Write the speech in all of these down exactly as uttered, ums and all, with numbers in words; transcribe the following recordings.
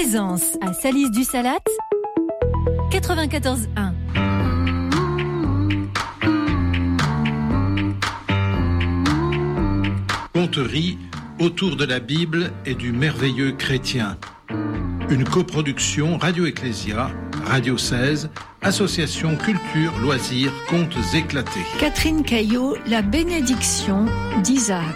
Plaisance à Salis du Salat, quatre-vingt-quatorze un. Conterie autour de la Bible et du merveilleux chrétien. Une coproduction Radio Ecclésia, Radio seize, Association Culture, Loisirs, Contes éclatés. Catherine Caillot, la bénédiction d'Isaac.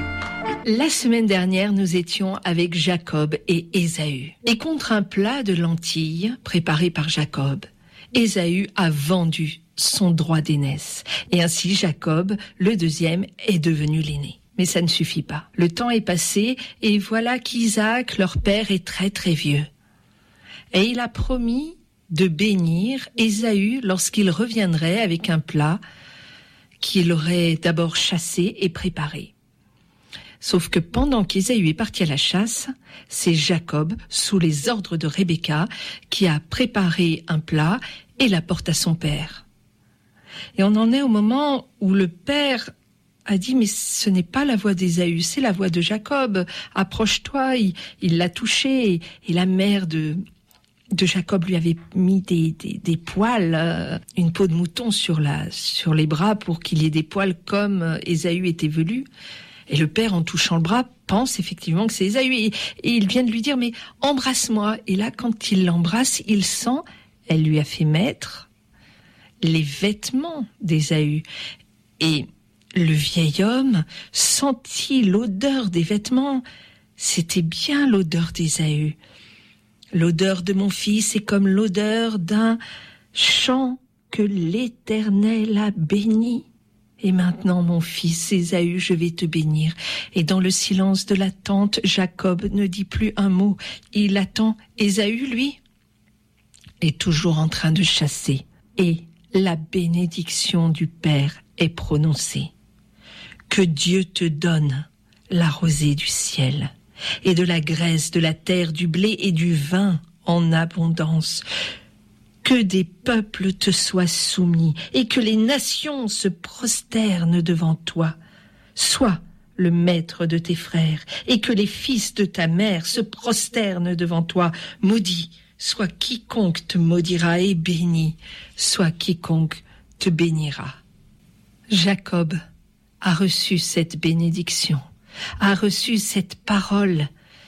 La semaine dernière, nous étions avec Jacob et Ésaü. Et contre un plat de lentilles préparé par Jacob, Ésaü a vendu son droit d'aînesse. Et ainsi, Jacob, le deuxième, est devenu l'aîné. Mais ça ne suffit pas. Le temps est passé et voilà qu'Isaac, leur père, est très très vieux. Et il a promis de bénir Ésaü lorsqu'il reviendrait avec un plat qu'il aurait d'abord chassé et préparé. Sauf que pendant qu'Ésaü est parti à la chasse, c'est Jacob, sous les ordres de Rebecca, qui a préparé un plat et l'apporte à son père. Et on en est au moment où le père a dit « Mais ce n'est pas la voix d'Ésaü, c'est la voix de Jacob. Approche-toi. » Il, il l'a touché et, et la mère de, de Jacob lui avait mis des, des, des poils, euh, une peau de mouton sur, la, sur les bras pour qu'il y ait des poils comme Ésaü était velu. Et le père, en touchant le bras, pense effectivement que c'est Ésaü. Et, et il vient de lui dire « Mais embrasse-moi ». Et là, quand il l'embrasse, il sent, elle lui a fait mettre les vêtements d'Ésaü. Et le vieil homme sentit l'odeur des vêtements. C'était bien l'odeur d'Ésaü. L'odeur de mon fils est comme l'odeur d'un champ que l'Éternel a béni. Et maintenant, mon fils Ésaü, je vais te bénir. Et dans le silence de l'attente, Jacob ne dit plus un mot. Il attend. Ésaü, lui, est toujours en train de chasser. Et la bénédiction du Père est prononcée. Que Dieu te donne la rosée du ciel, et de la graisse de la terre, du blé et du vin en abondance. Que des peuples te soient soumis, et que les nations se prosternent devant toi. Sois le maître de tes frères, et que les fils de ta mère se prosternent devant toi. Maudit soit quiconque te maudira, et béni soit quiconque te bénira. Jacob a reçu cette bénédiction, a reçu cette parole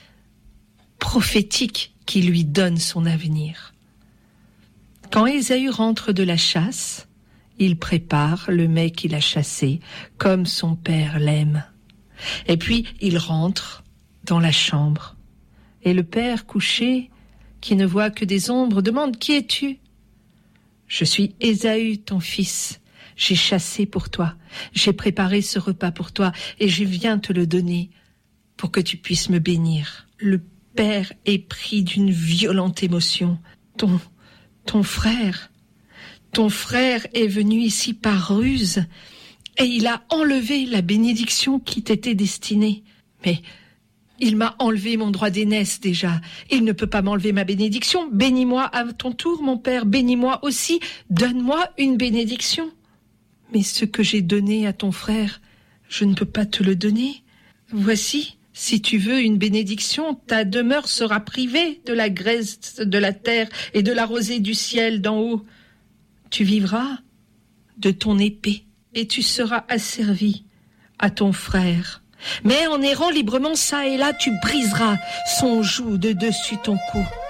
prophétique qui lui donne son avenir. Quand Ésaü rentre de la chasse, il prépare le mets qu'il a chassé, comme son père l'aime. Et puis il rentre dans la chambre. Et le père couché, qui ne voit que des ombres, demande « Qui es-tu » ? « Je suis Ésaü, ton fils. J'ai chassé pour toi. J'ai préparé ce repas pour toi et je viens te le donner pour que tu puisses me bénir. » Le père est pris d'une violente émotion. Ton, ton frère, ton frère est venu ici par ruse et il a enlevé la bénédiction qui t'était destinée. Mais il m'a enlevé mon droit d'aînesse déjà. Il ne peut pas m'enlever ma bénédiction. Bénis-moi à ton tour, mon père. Bénis-moi aussi. Donne-moi une bénédiction. Mais ce que j'ai donné à ton frère, je ne peux pas te le donner. Voici, si tu veux une bénédiction, ta demeure sera privée de la graisse de la terre et de la rosée du ciel d'en haut. Tu vivras de ton épée et tu seras asservi à ton frère. Mais en errant librement ça et là, tu briseras son joug de dessus ton cou.